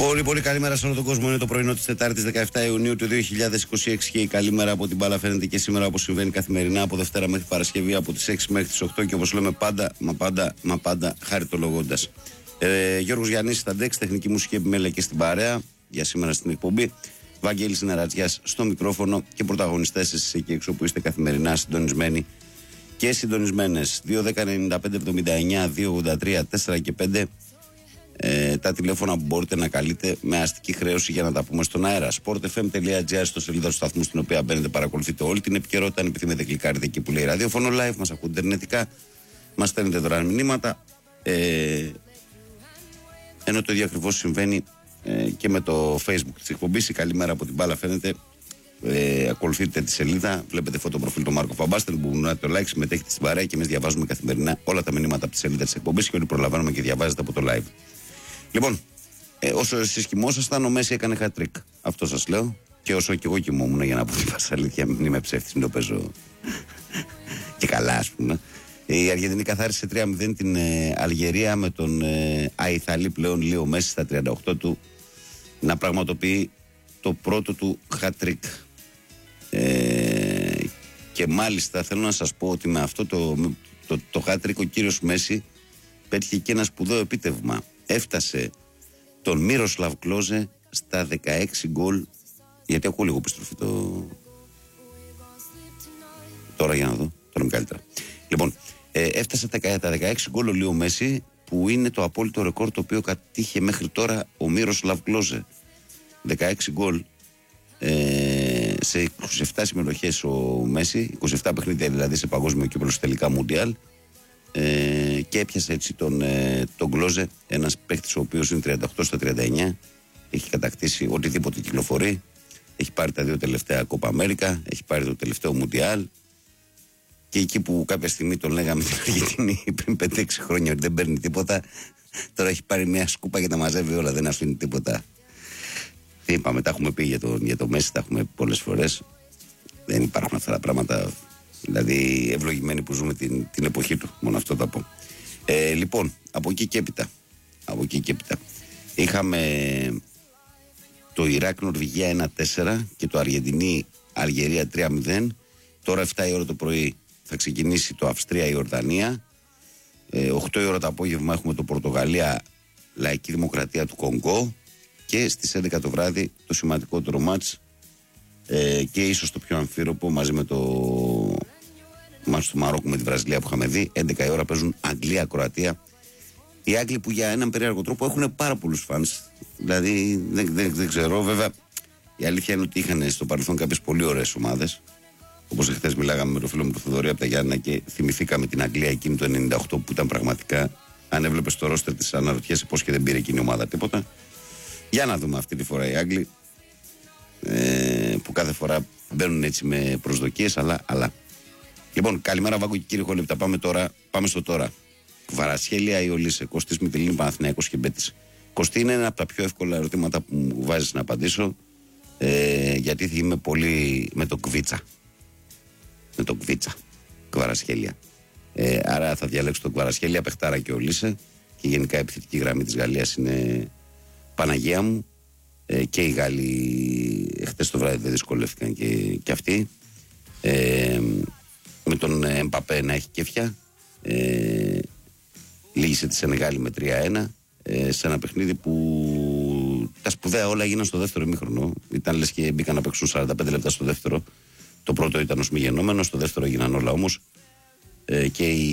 Πολύ καλημέρα σε όλο τον κόσμο. Είναι το πρωινό της Τετάρτης 17 Ιουνίου του 2026 και η καλημέρα από την μπάλα φαίνεται και σήμερα, όπως συμβαίνει καθημερινά από Δευτέρα μέχρι Παρασκευή από τις 6 μέχρι τις 8 και όπως λέμε πάντα χαριτολογώντας. Γιώργος Γιαννής στα ντεξ, τεχνική μουσική επιμέλεια και στην παρέα για σήμερα στην εκπομπή. Βαγγέλης Νερατζιάς στο μικρόφωνο και πρωταγωνιστές εσείς εκεί έξω που είστε καθημερινά συντονισμένοι και συντονισμένες. 2-10-95-79, 2-83, 4 και 5. Τα τηλέφωνα που μπορείτε να καλείτε με αστική χρέωση για να τα πούμε στον αέρα. sportfm.gr στο σελίδα του σταθμού στην οποία μπαίνετε, παρακολουθείτε όλη την επικαιρότητα. Αν επιθυμείτε, κλικάρετε εκεί που λέει ραδιόφωνο live, μας ακούτε ιντερνετικά, μας στέλνετε δωρεάν μηνύματα. Ενώ το ίδιο ακριβώς συμβαίνει και με το Facebook της εκπομπής. Η καλημέρα από την μπάλα φαίνεται. Ακολουθείτε τη σελίδα, βλέπετε φωτοπροφίλ του Μάρκο Φαμπάστερ που μπορείτε το like, συμμετέχετε στην παρέα και εμείς διαβάζουμε καθημερινά όλα τα μηνύματα από τη σελίδα της εκπομπής και όλοι προλαβαίνουμε και διαβάζετε από το live. Λοιπόν, όσο εσείς κοιμόσασταν, ο Μέση έκανε hat-trick. Αυτό σας λέω. Και όσο και εγώ κοιμόμουν, για να πω την αλήθεια, μην είμαι ψεύτης, μην το παίζω και καλά, ας πούμε. Η Αργεντινή καθάρισε 3-0 την Αλγερία με τον Αϊθαλή πλέον Λίο Μέση στα 38 του να πραγματοποιεί το πρώτο του hat-trick. Και μάλιστα θέλω να σας πω ότι με αυτό το hat-trick ο κύριος Μέση πέτυχε και ένα σπουδαίο επίτευγμα. Έφτασε τον Μίροσλαβ Κλόζε στα 16 γκολ. Γιατί ακούω λίγο επιστροφή τώρα για να δω. Τώρα είμαι καλύτερα. Λοιπόν, έφτασε τα 16 γκολ ο Λίο Μέση, που είναι το απόλυτο ρεκόρ το οποίο κατήχε μέχρι τώρα ο Μίροσλαβ Κλόζε. 16 γκολ σε 27 συμμετοχές ο Μέση, 27 παιχνίδια δηλαδή σε παγκόσμιο κύπελλο τελικά Μουντιάλ. Και έπιασε έτσι τον Κλόζε, ένας παίκτης ο οποίος είναι 38 στα 39, έχει κατακτήσει οτιδήποτε κυκλοφορεί, έχει πάρει τα 2 τελευταία Κόπα Αμέρικα, έχει πάρει το τελευταίο Μουντιάλ, και εκεί που κάποια στιγμή τον λέγαμε την Αργεντινή πριν 5-6 χρόνια ότι δεν παίρνει τίποτα, τώρα έχει πάρει μια σκούπα και τα μαζεύει όλα, δεν αφήνει τίποτα. Τι είπαμε, τα έχουμε πει για το Μέση, τα έχουμε πολλές φορές, δεν υπάρχουν αυτά τα πράγματα. Δηλαδή ευλογημένοι που ζούμε την εποχή του. Μόνο αυτό θα πω. Λοιπόν, από εκεί και έπειτα είχαμε το Ιράκ Νορβηγία 1-4 και το Αργεντινή Αλγερία 3-0. Τώρα 7 η ώρα το πρωί θα ξεκινήσει το Αυστρία Ιορδανία. 8 η ώρα το απόγευμα έχουμε το Πορτογαλία Λαϊκή Δημοκρατία του Κονγκό. Και στις 11 το βράδυ το σημαντικότερο μάτς και ίσως το πιο αμφίροπο μαζί με το μάτς του Μαρόκου με τη Βραζιλία που είχαμε δει. 11 η ώρα παίζουν Αγγλία-Κροατία. Οι Άγγλοι που για έναν περίεργο τρόπο έχουν πάρα πολλούς φανς. Δηλαδή δεν ξέρω, βέβαια η αλήθεια είναι ότι είχαν στο παρελθόν κάποιες πολύ ωραίες ομάδες. Όπως χθες μιλάγαμε με τον φίλο μου τον Θοδωρή από τα Γιάννα και θυμηθήκαμε την Αγγλία εκείνη το 98 που ήταν πραγματικά, αν έβλεπες το ρόστερ της, αναρωτιέσαι πώς και δεν πήρε εκείνη η ομάδα τίποτα. Για να δούμε αυτή τη φορά οι Άγγλοι που κάθε φορά μπαίνουν έτσι με προσδοκίες, αλλά. Λοιπόν, καλημέρα Βάγκο και κύριε Χολίπτα. Πάμε στο τώρα. Κβαρασχέλια ή Ολύσε, Κωστής Μητυλίνη, Παναθηναϊκός και Μπέτης. Κωστή, είναι ένα από τα πιο εύκολα ερωτήματα που μου βάζεις να απαντήσω, γιατί είμαι πολύ με το Κβίτσα. Κβαρασχέλια. Άρα θα διαλέξω τον Κβαρασχέλια, παιχτάρα και Ολύσε, και γενικά η επιθετική γραμμή της Γαλλίας είναι Παναγία μου. Και οι Γάλλοι χτες το βράδυ δεν δυσκολεύτηκαν και αυτοί. Με τον Εμπαπέ να έχει κέφια. Λύγησε τη Σενεγάλη με 3-1 σε ένα παιχνίδι που τα σπουδαία όλα έγιναν στο δεύτερο ημίχρονο. Ήταν λες και μπήκαν να παίξουν 45 λεπτά στο δεύτερο. Το πρώτο ήταν ως μη γενόμενο, στο δεύτερο έγιναν όλα όμως. Και